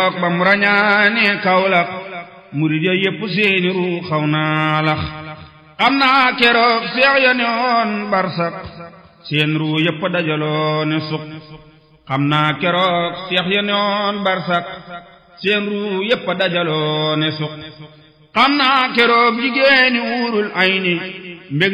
ba mu rañaane Kawlax murid ya yépp seeni ru xaw naa lax xam naa keroog seex ya ne woon barsak seen ru yépp dajaloo ne suq xam naa keroog seex ya ne woon barsak seen ru yépp dajaloo ne suq xam naa keroog jigéeni wuurul ayni